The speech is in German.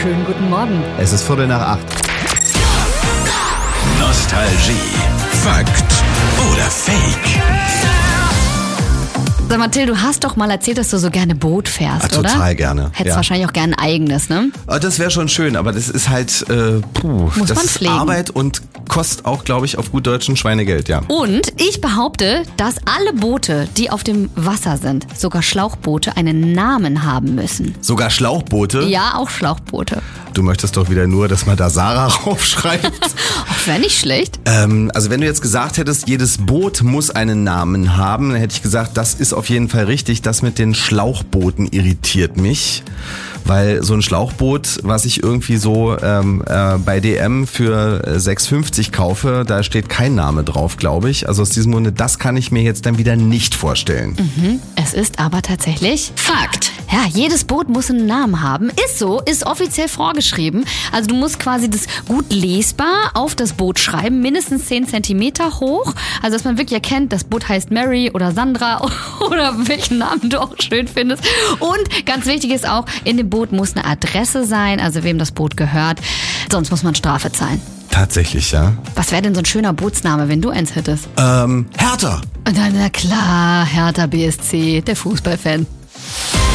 schönen guten Morgen. Es ist 7:45. Nostalgie, Fakt oder Fake? Sag mal, Till, du hast doch mal erzählt, dass du so gerne Boot fährst, oder? Total gerne. Hättest wahrscheinlich auch gerne ein eigenes, ne? Das wäre schon schön, aber das ist halt Muss das man ist pflegen. Arbeit und kostet auch, glaube ich, auf gut Deutsch ein Schweinegeld, ja. Und ich behaupte, dass alle Boote, die auf dem Wasser sind, sogar Schlauchboote, einen Namen haben müssen. Sogar Schlauchboote? Ja, auch Schlauchboote. Du möchtest doch wieder nur, dass man da Sarah raufschreibt. Wäre nicht schlecht. Also wenn du jetzt gesagt hättest, jedes Boot muss einen Namen haben, dann hätte ich gesagt, das ist auf jeden Fall richtig. Das mit den Schlauchbooten irritiert mich. Weil so ein Schlauchboot, was ich irgendwie so bei DM für 6,50 kaufe, da steht kein Name drauf, glaube ich. Also aus diesem Grunde, das kann ich mir jetzt dann wieder nicht vorstellen. Es ist aber tatsächlich Fakt. Ja, jedes Boot muss einen Namen haben. Ist so, ist offiziell vorgeschrieben. Also du musst quasi das gut lesbar auf das Boot schreiben, mindestens 10 Zentimeter hoch. Also dass man wirklich erkennt, das Boot heißt Mary oder Sandra oder welchen Namen du auch schön findest. Und ganz wichtig ist auch, in dem Boot muss eine Adresse sein, also wem das Boot gehört. Sonst muss man Strafe zahlen. Tatsächlich, ja. Was wäre denn so ein schöner Bootsname, wenn du eins hättest? Hertha. Na klar, Hertha BSC, der Fußballfan.